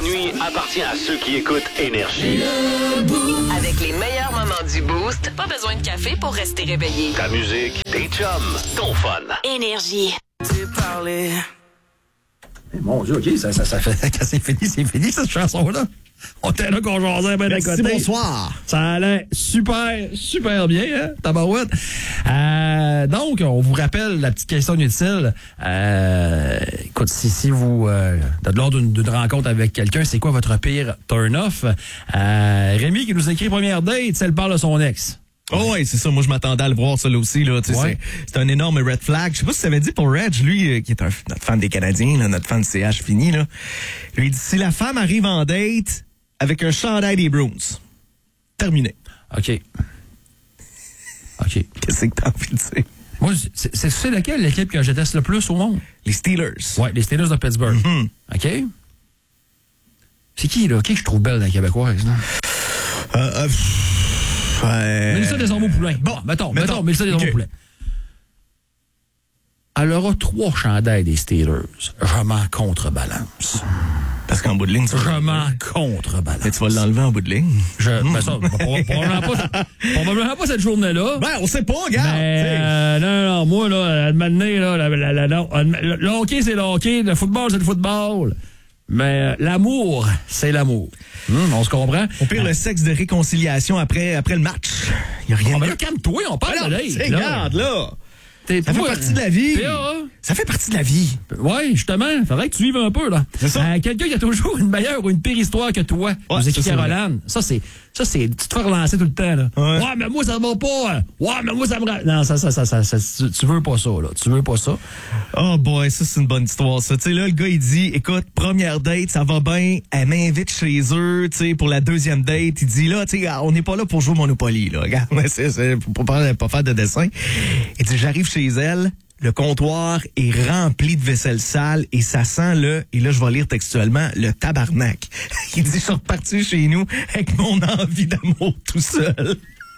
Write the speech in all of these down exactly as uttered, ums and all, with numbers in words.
nuit appartient à ceux qui écoutent Énergie. Avec les meilleurs moments du Boost, pas besoin de café pour rester réveillé. Ta musique, tes chums, ton fun. Énergie. Mon Dieu, OK, ça, ça, ça fait quand c'est fini, c'est fini, cette chanson-là. On était là qu'on jasait bien d'un côté. Bonsoir. Ça allait super, super bien, hein, tabarouette. Euh, donc, on vous rappelle la petite question inutile. Euh, écoute, si, si vous euh, êtes lors d'une, d'une rencontre avec quelqu'un, c'est quoi votre pire turn-off? Euh, Rémi qui nous écrit première date, elle parle de son ex. Oh oui, c'est ça. Moi, je m'attendais à le voir, ça, là aussi. Là. Tu sais, Ouais. c'est, c'est un énorme red flag. Je sais pas si ça avait dit pour Reg, lui, euh, qui est un, notre fan des Canadiens, là, notre fan de C H fini. Là. Lui, il dit, si la femme arrive en date avec un chandail des Bruins, terminé. OK. OK. Qu'est-ce que t'as envie de dire? Moi, c'est, c'est, c'est laquelle l'équipe que je déteste le plus au monde? Les Steelers. Ouais, les Steelers de Pittsburgh. Mm-hmm. OK? C'est qui, là? Qui que je trouve belle dans la Québécoise, là? Euh, euh, pff, euh... Mélissa Desormeaux-Poulain. Bon, mettons, mettons, mettons Mélissa Desormeaux-Poulain. Elle aura trois chandails des Steelers. Je m'en contrebalance. Parce qu'en bout de ligne, tu Je vas... m'en contrebalance. Mais tu vas l'enlever en bout de ligne. Je, ben ça, probablement pas, probablement pas cette journée-là. Ben, on sait pas, regarde. Mais, euh, non, non, moi, là, à m'amener, là, la, la, la, la, le, le hockey, c'est le hockey, le football, c'est le football. Mais euh, l'amour, c'est l'amour. Hum, on se comprend? Au pire, le sexe de réconciliation après, après le match. Il y a rien Oh, de... ben là, calme-toi, on parle Ben de non, date. t'sais, là. regarde, là. T'es, Ça fait toi, partie de la vie. P A, Ça fait partie de la vie. oui, justement, faudrait que tu vives un peu, là. C'est ça. Euh, quelqu'un qui a toujours une meilleure ou une pire histoire que toi. Ouais, nous écrit ça, c'est Caroline. Ça, c'est, ça, c'est, tu te fais relancer tout le temps, là. Ouais. Ouais, mais moi, ça va pas. Ouais, mais moi, ça me... ra- Non, ça, ça, ça, ça, ça tu, tu veux pas ça, là. Tu veux pas ça. Oh boy, ça, c'est une bonne histoire, ça. Tu sais, là, le gars, il dit, écoute, première date, ça va bien. Elle m'invite chez eux, tu sais, pour la deuxième date. Il dit, là, tu sais, on n'est pas là pour jouer au Monopoly, là. Regarde, c'est, c'est, pour pas, pas faire de dessin. Il dit, j'arrive chez elle. Le comptoir est rempli de vaisselle sale et ça sent le, et là je vais lire textuellement, le tabarnak. Il dit, je suis reparti chez nous avec mon envie d'amour tout seul.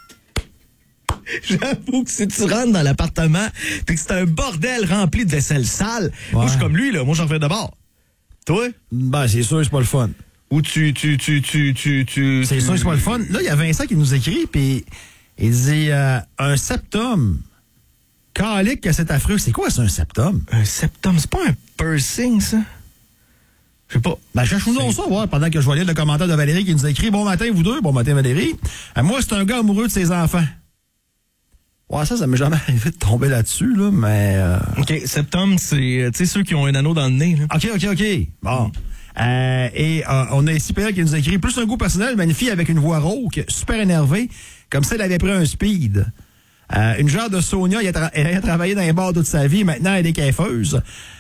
J'avoue que si tu rentres dans l'appartement et que c'est un bordel rempli de vaisselle sale, Ouais. moi je suis comme lui, là, moi j'en fais d'abord. Toi? Ben, c'est sûr, c'est pas le fun. Ou tu, tu, tu, tu, tu, tu... C'est tu- sûr, c'est pas le fun. Là, il y a Vincent qui nous écrit, puis il dit, euh, un septum. Calique que c'est affreux. C'est quoi, ça, un septum? Un septum, c'est pas un piercing, ça? Je sais pas. Ben, cherche-nous donc ça, voir, pendant que je vais lire le commentaire de Valérie qui nous a écrit « Bon matin, vous deux. » Bon matin, Valérie. Euh, moi, c'est un gars amoureux de ses enfants. Ouais, ça, ça m'est jamais arrivé de tomber là-dessus, là, mais... Euh... OK, septum, c'est, euh, tu sais, ceux qui ont un anneau dans le nez, là. OK, OK, OK. Bon. Euh, et euh, on a ici Pierre qui nous a écrit « Plus un goût personnel, mais une fille avec une voix rauque, super énervée, comme si elle avait pris un speed. » Euh, une genre de Sonia, elle a, tra- elle a travaillé dans les bars toute sa vie, maintenant elle est caifeuse.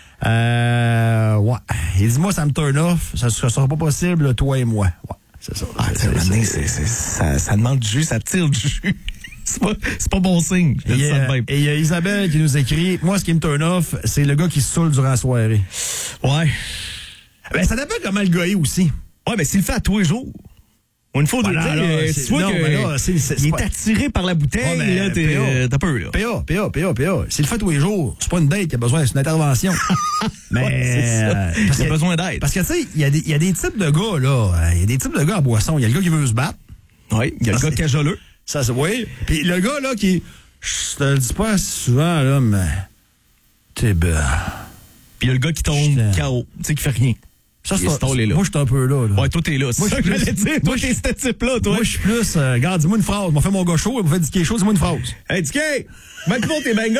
Euh, ouais. Il dit, moi, ça me turn off, ça ne sera pas possible, toi et moi. Ouais, c'est ça. Ah, C'est- c'est, c'est- c'est, c'est, ça, ça demande du jus, ça tire du jus. C'est pas, c'est pas bon signe. Je Et dis il y ça a- de même. et il y a Isabelle qui nous écrit, moi, ce qui me turn off, c'est le gars qui se saoule durant la soirée. Ouais. Ben, ça dépend comment le gars est aussi. Ouais, mais s'il le fait à tous les jours. Ou une fois, Ben deux, là, tu sais, là, euh, c'est- tu vois non, que mais là, c'est- c'est- il c'est est pas- attiré par la bouteille, Ouais, mais là, t'es, P A. euh, t'as peur, là. P A, P A, P A, P A. S'il le fait tous les jours, c'est pas une date qui a besoin d'une intervention. Mais, Ouais, c'est ça. euh, parce Il a que- besoin d'aide. Parce que, tu sais, il y, a des- il y a des types de gars, là. euh, Il y a des types de gars à boisson. Il y a le gars qui veut se battre. Oui, il y a le Ça, gars c'est- cajoleux. Ça, c'est, oui. Puis le gars, là, qui. Je te le dis pas souvent, là, mais. T'es belle. Puis il y a le gars qui tombe Putain. K O, tu sais, qui fait rien. Ça, Il est stallé, là. Moi, je suis un peu là, là. Ouais, toi, t'es là. C'est Moi, ça je que suis j'allais plus- dire. Toi, moi, je- t'es ce type-là, toi. Moi, je suis plus. Euh, regarde, dis-moi une phrase. M'a fait mon gars chaud, il m'a fait du quelque chose, dis-moi une phrase. Hey, D K, mets-toi tes Bengals.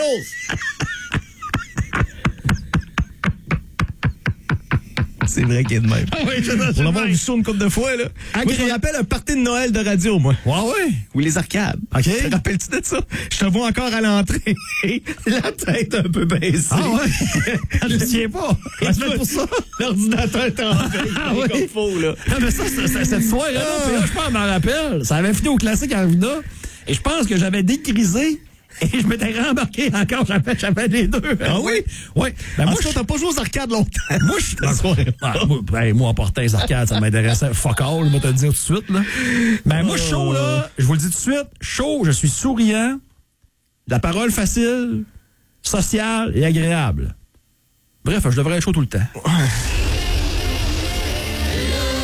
C'est vrai qu'il est de même. Ah oui, je Pour l'avoir vu ça une couple de fois, là. Moi, je me rappelle un party de Noël de radio, moi. Ouais, ouais. Ou les arcades. OK. Te rappelles-tu de ça? Je te vois encore à l'entrée. La tête un peu baissée. Ah ouais? Je ne tiens pas. Respect pour ça. L'ordinateur est en veille. Ah oui. Comme faux, là. Non, mais ça, c'est- c'est- cette soirée-là, Ah. puis là, je pense, je m'en rappelle. Ça avait fini au classique Arvida. Et je pense que j'avais dégrisé. Et je m'étais rembarqué encore, j'avais, j'avais les deux. Ah oui? Oui. Ben, Moi, moi, je je t'as pas joué aux arcades longtemps. Moi, je suis La soirée. Ah, moi, ben, moi, en portant les arcades, ça m'intéressait fuck all, je vais te le dire tout de suite, là. Ben, moi, je suis chaud, là. Je vous le dis tout de suite. Chaud, je suis souriant. La parole facile, sociale et agréable. Bref, je devrais être chaud tout le temps.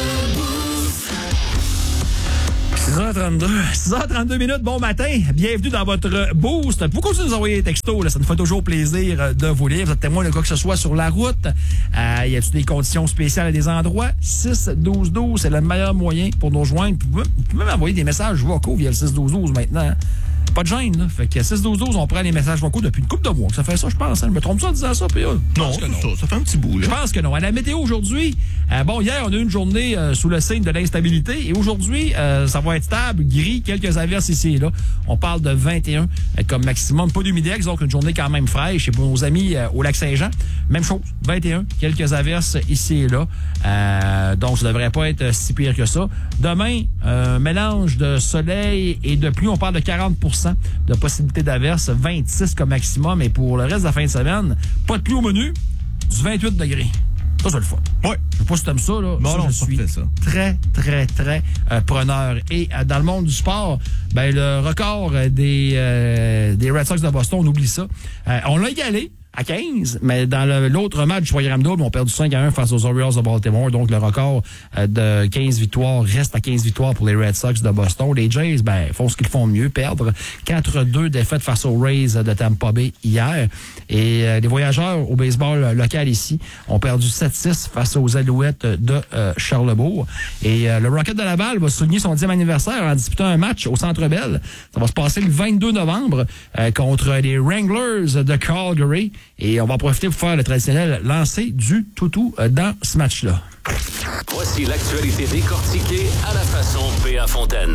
heures trente-deux. six heures trente-deux minutes, bon matin. Bienvenue dans votre boost. Vous continuez de nous envoyer des textos, là, ça nous fait toujours plaisir de vous lire. Vous êtes témoin de quoi que ce soit sur la route. Euh, y a-t-il des conditions spéciales à des endroits? six douze douze, c'est le meilleur moyen pour nous rejoindre. Vous pouvez même envoyer des messages vocaux via le six douze douze maintenant. Pas de gêne, là. Fait que six douze douze, on prend les messages vocaux depuis une couple de mois. Ça fait ça, je pense. Hein? Je me trompe ça en disant ça, puis euh, Non, c'est ça, ça fait un petit bout, là. Je pense que non. À la météo aujourd'hui, euh, bon, hier, on a eu une journée euh, sous le signe de l'instabilité. Et aujourd'hui, euh, ça va être stable, gris, quelques averses ici et là. On parle de vingt et un euh, comme maximum. Pas d'humidex, donc une journée quand même fraîche. Et pour nos amis euh, au Lac-Saint-Jean, même chose. vingt et un, quelques averses ici et là. Euh, donc, ça devrait pas être si pire que ça. Demain, euh, mélange de soleil et de pluie. On parle de quarante pour cent de possibilité d'averse, vingt-six comme maximum. Et pour le reste de la fin de semaine, pas de pluie au menu, du vingt-huit degrés. Ça, c'est le fun. Ouais. Je sais pas si t'aimes ça, là. Non, ça, non, je suis fait ça. très, très, très euh, preneur. Et euh, dans le monde du sport, ben le record des, euh, des Red Sox de Boston, on oublie ça. Euh, on l'a égalé à quinze, mais dans le, l'autre match du programme double, on a perdu cinq à un face aux Orioles de Baltimore. Donc, le record euh, de quinze victoires reste à quinze victoires pour les Red Sox de Boston. Les Jays, ben, font ce qu'ils font mieux, perdre quatre deux défaites face aux Rays de Tampa Bay hier. Et euh, les Voyageurs au baseball local ici ont perdu sept six face aux Alouettes de euh, Charlebourg. Et euh, le Rocket de Laval va souligner son dixième anniversaire en disputant un match au Centre Bell. Ça va se passer le vingt-deux novembre euh, contre les Wranglers de Calgary. Et on va en profiter pour faire le traditionnel lancer du toutou euh, dans ce match-là. Voici l'actualité décortiquée à la façon P A Fontaine.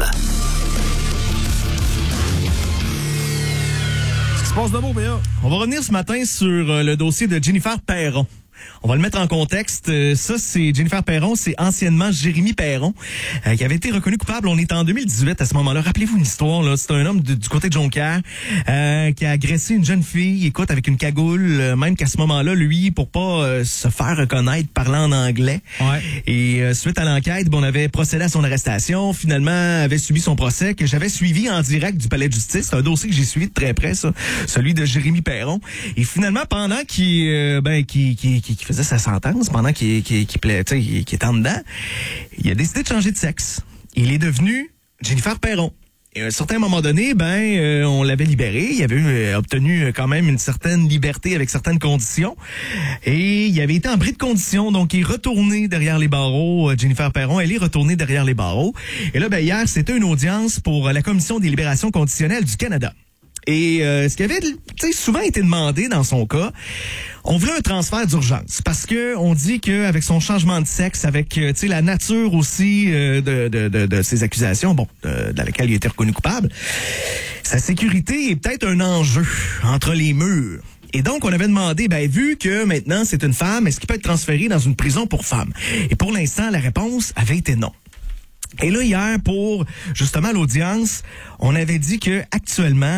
Qu'est-ce qui se passe de beau, P A? On va revenir ce matin sur euh, le dossier de Jennifer Perron. On va le mettre en contexte. Euh, ça, c'est Jennifer Perron, c'est anciennement Jérémy Perron, euh, qui avait été reconnu coupable. On est en deux mille dix-huit à ce moment-là. Rappelez-vous une histoire, là. C'est un homme de, du côté de Jonquière euh, qui a agressé une jeune fille, écoute, avec une cagoule, euh, même qu'à ce moment-là, lui, pour pas euh, se faire reconnaître, parlant en anglais. Ouais. Et euh, suite à l'enquête, bon, on avait procédé à son arrestation. Finalement, avait subi son procès que j'avais suivi en direct du palais de justice. C'est un dossier que j'ai suivi de très près, ça, celui de Jérémy Perron. Et finalement, pendant qu'il, euh, ben, qu'il, qu'il, qu'il faisait sa sentence, pendant qu'il, qu'il, qu'il, qu'il, qu'il, qu'il était en dedans, il a décidé de changer de sexe. Il est devenu Jennifer Perron. Et à un certain moment donné, ben, euh, on l'avait libéré. Il avait euh, obtenu quand même une certaine liberté avec certaines conditions. Et il avait été en bris de conditions, donc il est retourné derrière les barreaux. Euh, Jennifer Perron, elle est retournée derrière les barreaux. Et là, ben, hier, c'était une audience pour la Commission des libérations conditionnelles du Canada. Et euh, ce qui avait souvent été demandé dans son cas, on voulait un transfert d'urgence parce que on dit qu'avec son changement de sexe, avec euh, la nature aussi euh, de, de, de, de ses accusations, bon, de, dans laquelle il a été reconnu coupable, sa sécurité est peut-être un enjeu entre les murs. Et donc, on avait demandé, ben, vu que maintenant c'est une femme, est-ce qu'il peut être transféré dans une prison pour femmes? Et pour l'instant, la réponse avait été non. Et là, hier, pour justement l'audience, on avait dit que actuellement,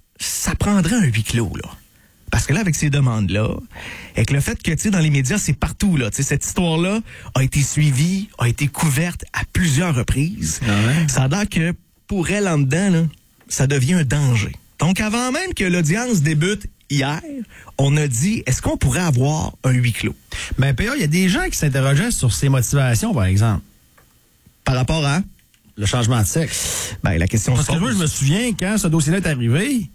ça prendrait un huis clos, là. Parce que là, avec ces demandes-là, avec le fait que, tu sais, dans les médias, c'est partout, là. Tu sais, cette histoire-là a été suivie, a été couverte à plusieurs reprises. Ah ouais? Ça a l'air que, pour elle, en dedans, là, ça devient un danger. Donc, avant même que l'audience débute hier, on a dit, est-ce qu'on pourrait avoir un huis clos? Ben, P A, il y a des gens qui s'interrogeaient sur ses motivations, par exemple. Par rapport à? Le changement de sexe. Ben, la question Parce que moi, je me souviens, quand ce dossier-là est arrivé,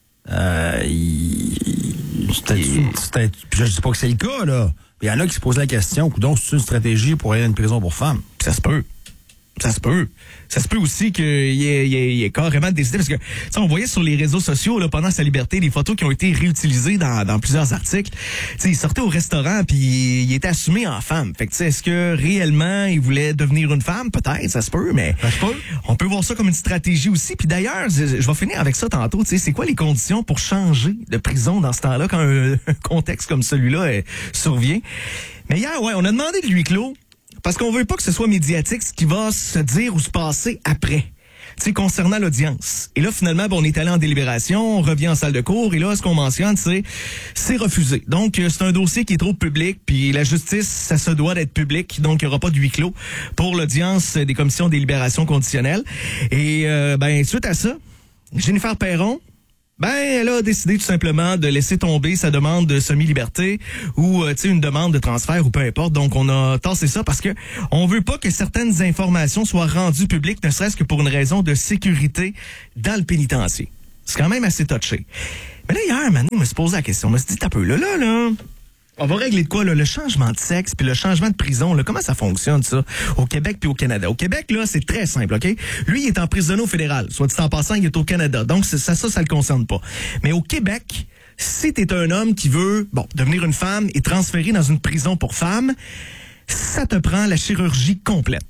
euh, il, c'était, c'était, je ne dis pas que c'est le cas, là. Il y en a qui se posent la question, donc c'est une stratégie pour aller à une prison pour femmes. Ça se peut. Ça se peut. Ça se peut aussi qu'il y ait, il y ait, il y ait carrément décidé, parce que, tu sais, on voyait sur les réseaux sociaux, là, pendant sa liberté, des photos qui ont été réutilisées dans, dans plusieurs articles. Tu sais, il sortait au restaurant, puis il était assumé en femme. Fait que, tu sais, est-ce que réellement il voulait devenir une femme? Peut-être, ça se peut, mais ça se peut. On peut voir ça comme une stratégie aussi. Puis d'ailleurs, je vais finir avec ça tantôt. Tu sais, c'est quoi les conditions pour changer de prison dans ce temps-là, quand un, un contexte comme celui-là euh, survient? Mais hier, ouais, on a demandé de huis clos. Parce qu'on veut pas que ce soit médiatique ce qui va se dire ou se passer après. Tu sais, concernant l'audience. Et là, finalement, bon, on est allé en délibération, on revient en salle de cours, et là, ce qu'on mentionne, c'est c'est refusé. Donc, c'est un dossier qui est trop public, puis la justice, ça se doit d'être public, donc il n'y aura pas de huis clos pour l'audience des commissions des libérations conditionnelles. Et, euh, ben, suite à ça, Jennifer Perron Ben, elle a décidé tout simplement de laisser tomber sa demande de semi-liberté ou euh, tu sais une demande de transfert ou peu importe. Donc on a tassé ça parce que on veut pas que certaines informations soient rendues publiques, ne serait-ce que pour une raison de sécurité dans le pénitencier. C'est quand même assez touché. Mais là hier, Mané, je me suis posé la question, je me suis dit t'as peu là là là. On va régler de quoi, là? Le changement de sexe puis le changement de prison, là, comment ça fonctionne, ça, au Québec puis au Canada? Au Québec, là, c'est très simple, OK? Lui, il est emprisonné au fédéral. Soit dit en passant, il est au Canada. Donc, ça, ça, ça, ça le concerne pas. Mais au Québec, si t'es un homme qui veut, bon, devenir une femme et transférer dans une prison pour femmes, ça te prend la chirurgie complète.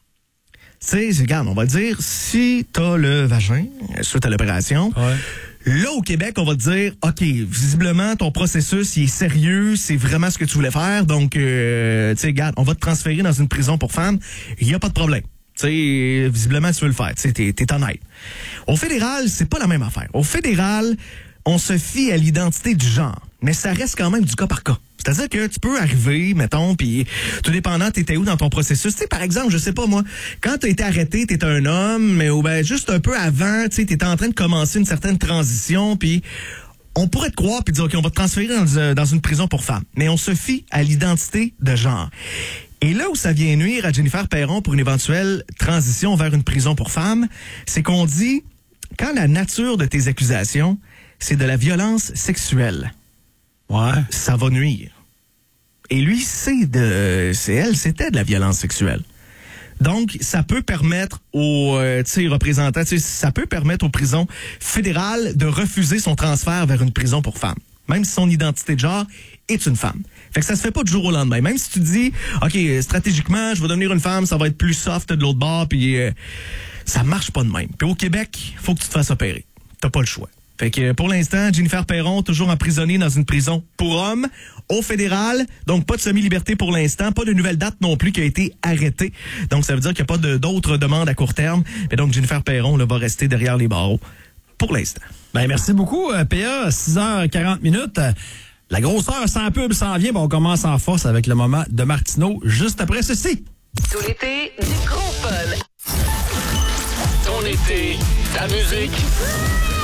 Tu sais, regarde, on va dire, si t'as le vagin, suite à l'opération, ouais. Là, au Québec, on va te dire, OK, visiblement, ton processus, il est sérieux, c'est vraiment ce que tu voulais faire, donc, euh, tu sais, regarde, on va te transférer dans une prison pour femmes, il n'y a pas de problème. Tu sais, visiblement, tu veux le faire, tu sais, t'es, t'es honnête. Au fédéral, c'est pas la même affaire. Au fédéral, on se fie à l'identité du genre, mais ça reste quand même du cas par cas. C'est-à-dire que tu peux arriver, mettons, puis tout dépendant, t'étais où dans ton processus. Tu sais, par exemple, je sais pas moi, quand t'as été arrêté, t'étais un homme, mais ou ben juste un peu avant, tu sais, t'étais en train de commencer une certaine transition, puis on pourrait te croire puis dire, OK, on va te transférer dans, dans une prison pour femmes. Mais on se fie à l'identité de genre. Et là où ça vient nuire à Jennifer Perron pour une éventuelle transition vers une prison pour femmes, c'est qu'on dit, quand la nature de tes accusations, c'est de la violence sexuelle, ouais, ça va nuire. Et lui, c'est de, c'est elle, c'était de la violence sexuelle. Donc, ça peut permettre aux euh, représentants, ça peut permettre aux prisons fédérales de refuser son transfert vers une prison pour femmes, même si son identité de genre est une femme. Fait que ça se fait pas du jour au lendemain. Même si tu dis, OK, stratégiquement, je vais devenir une femme, ça va être plus soft de l'autre bord, puis euh, ça marche pas de même. Puis au Québec, faut que tu te fasses opérer. T'as pas le choix. Fait que pour l'instant, Jennifer Perron, toujours emprisonnée dans une prison pour hommes au fédéral. Donc, pas de semi-liberté pour l'instant. Pas de nouvelle date non plus qui a été arrêtée. Donc, ça veut dire qu'il n'y a pas de, d'autres demandes à court terme. Mais donc, Jennifer Perron là, va rester derrière les barreaux pour l'instant. Ben, merci beaucoup, P A. six heures quarante minutes. La grosseur sans pub s'en vient. Ben, on commence en force avec le moment de Martineau juste après ceci. Tout l'été, du gros fun. Ton été, ta musique,